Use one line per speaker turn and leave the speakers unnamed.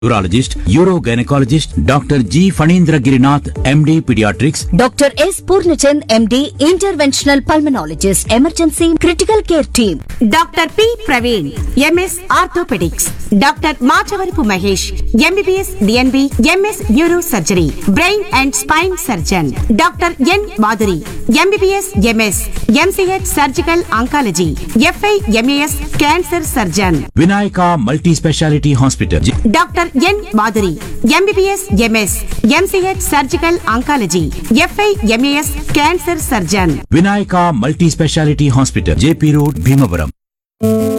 Urologist, euro gynaecologist doctor G Phanindra Girinath MD paediatrics,
doctor yes Purnachand MD interventional pulmonologist emergency critical care team,
doctor P Praveen MS orthopaedics, doctor Machavarapu Mahesh MBBS DNB MS neuro surgery brain and spine surgeon, doctor N Madhuri MBBS MS MCh surgical oncology f i MAS cancer surgeon,
Vinayaka multi speciality hospital,
doctor N Madhuri MBBS MS MCh surgical oncology f i MAS cancer surgeon,
Vinayaka multi speciality hospital, JP road, Bhimavaram.